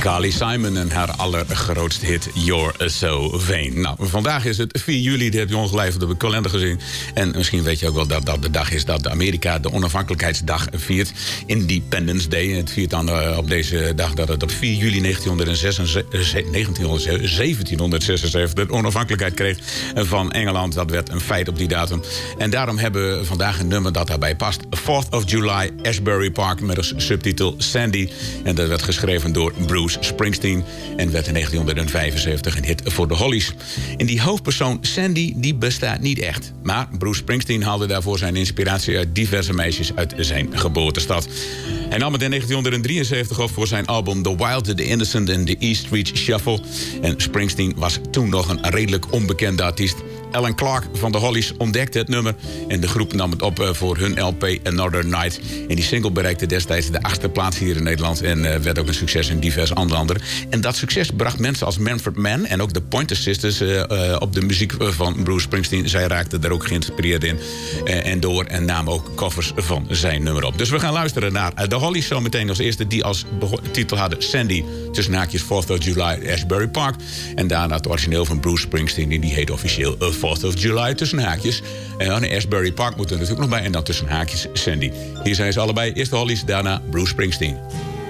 Carly Simon en haar allergrootste hit You're So Vain. Nou, vandaag is het 4 juli, dat heb je ongetwijfeld op de kalender gezien. En misschien weet je ook wel dat dat de dag is dat Amerika de onafhankelijkheidsdag viert. Independence Day. Het viert dan op deze dag dat het op 4 juli 1776 de onafhankelijkheid kreeg van Engeland. Dat werd een feit op die datum. En daarom hebben we vandaag een nummer dat daarbij past. 4th of July, Asbury Park, met als subtitel Sandy. En dat werd geschreven door Bruce Springsteen en werd in 1975 een hit voor de Hollies. En die hoofdpersoon Sandy, die bestaat niet echt. Maar Bruce Springsteen haalde daarvoor zijn inspiratie uit diverse meisjes uit zijn geboortestad. Hij nam het in 1973 op voor zijn album The Wild, The Innocent en The E Street Shuffle. En Springsteen was toen nog een redelijk onbekende artiest. Alan Clark van de Hollies ontdekte het nummer en de groep nam het op voor hun LP Another Night. En die single bereikte destijds de 8e plaats hier in Nederland en werd ook een succes in diverse andere landen. En dat succes bracht mensen als Manfred Mann en ook de Pointer Sisters op de muziek van Bruce Springsteen. Zij raakten daar ook geïnspireerd in en door en namen ook covers van zijn nummer op. Dus we gaan luisteren naar de Hollies zometeen als eerste, die als titel hadden Sandy, tussen haakjes 4th of July, Asbury Park. En daarna het origineel van Bruce Springsteen en die heet officieel 4th of July, tussen haakjes. En Asbury Park moet er natuurlijk nog bij en dan tussen haakjes Sandy. Hier zijn ze allebei, eerst de Hollies, daarna Bruce Springsteen.